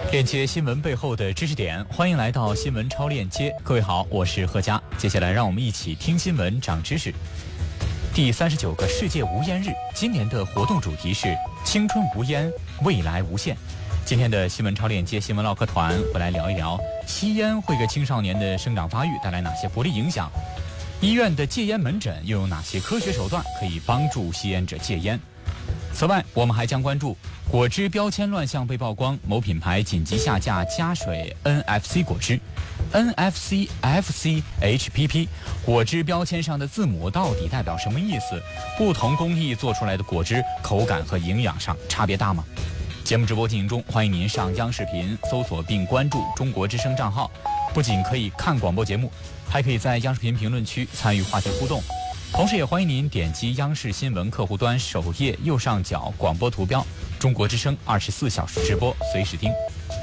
链接新闻背后的知识点，欢迎来到新闻超链接。各位好，我是贺佳。接下来让我们一起听新闻长知识。第39个世界无烟日，今年的活动主题是青春无烟，未来无限。今天的新闻超链接新闻唠嗑团会来聊一聊吸烟会给青少年的生长发育带来哪些不利影响，医院的戒烟门诊又有哪些科学手段可以帮助吸烟者戒烟。此外，我们还将关注果汁标签乱象被曝光，某品牌紧急下架加水 NFC 果汁。NFC、FC、HPP 果汁标签上的字母到底代表什么意思？不同工艺做出来的果汁口感和营养上差别大吗？节目直播进行中，欢迎您上央视频搜索并关注中国之声账号，不仅可以看广播节目，还可以在央视频评论区参与话题互动。同时也欢迎您点击央视新闻客户端首页右上角广播图标，中国之声24小时直播，随时听。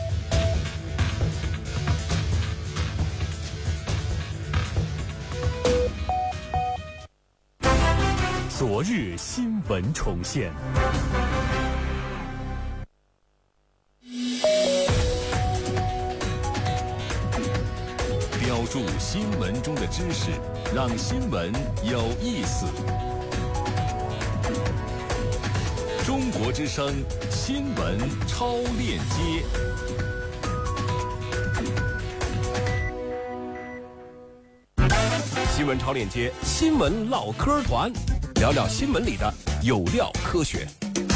昨日新闻重现，标注新闻中的知识，让新闻有意思。中国之声新闻超链接。新闻超链接，新闻唠嗑团，聊聊新闻里的有料科学。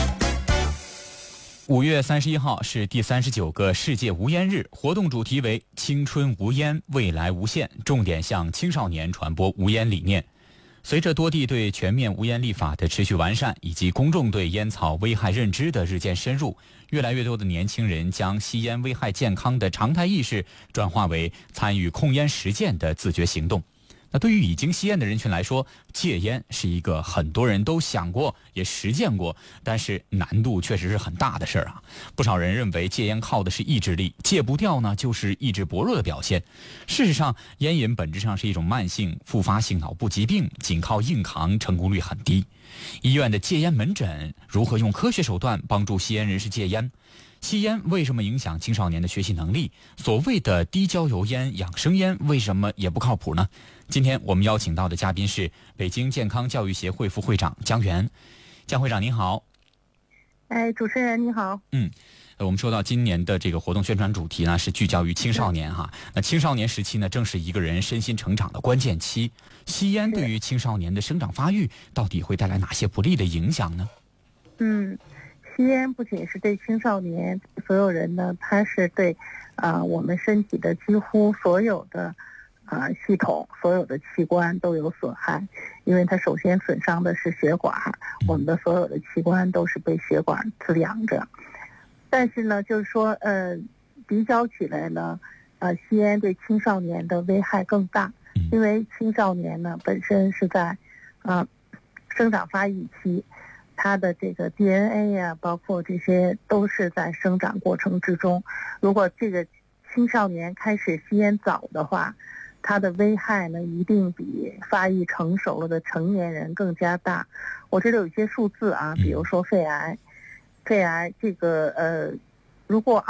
5月31号是第39个世界无烟日，活动主题为青春无烟，未来无限，重点向青少年传播无烟理念。随着多地对全面无烟立法的持续完善，以及公众对烟草危害认知的日渐深入，越来越多的年轻人将吸烟危害健康的常态意识转化为参与控烟实践的自觉行动。那对于已经吸烟的人群来说，戒烟是一个很多人都想过也实践过，但是难度确实是很大的事儿啊。不少人认为戒烟靠的是意志力，戒不掉呢就是意志薄弱的表现。事实上，烟瘾本质上是一种慢性复发性脑部疾病，仅靠硬扛成功率很低。医院的戒烟门诊如何用科学手段帮助吸烟人士戒烟？吸烟为什么影响青少年的学习能力？所谓的低焦油烟、养生烟为什么也不靠谱呢？今天我们邀请到的嘉宾是北京健康教育协会副会长姜元。姜会长您好。 主持人你好。 我们说到今年的这个活动宣传主题呢，是聚焦于青少年哈。那青少年时期呢，正是一个人身心成长的关键期。吸烟对于青少年的生长发育到底会带来哪些不利的影响呢？ 吸烟不仅是对青少年所有人呢，它是对我们身体的几乎所有的系统、所有的器官都有损害，因为它首先损伤的是血管，我们的所有的器官都是被血管滋养着。但是呢，就是说比较起来呢，吸烟对青少年的危害更大，因为青少年呢本身是在生长发育期。它的这个 DNA 呀，包括这些都是在生长过程之中。如果这个青少年开始吸烟早的话，它的危害呢一定比发育成熟了的成年人更加大。我这里有一些数字啊，比如说肺癌这个如果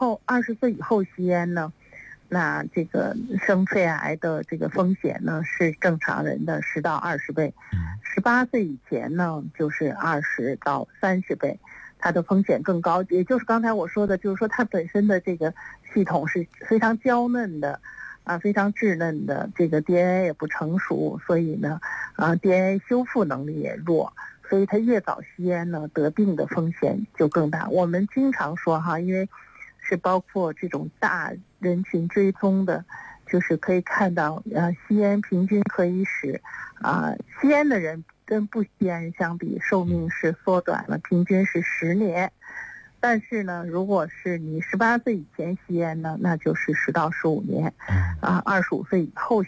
20岁以后吸烟呢，那这个生肺癌的这个风险呢是正常人的10到20倍，18岁以前呢就是20到30倍，它的风险更高。也就是刚才我说的，就是说它本身的这个系统是非常娇嫩的非常稚嫩的，这个 DNA 也不成熟，所以呢DNA 修复能力也弱，所以它越早吸烟呢，得病的风险就更大。我们经常说因为是包括这种大人群追踪的，就是可以看到吸烟平均可以使吸烟的人跟不吸烟人相比，寿命是缩短了，平均是10年。但是呢，如果是你18岁以前吸烟呢，那就是10到15年，25岁以后吸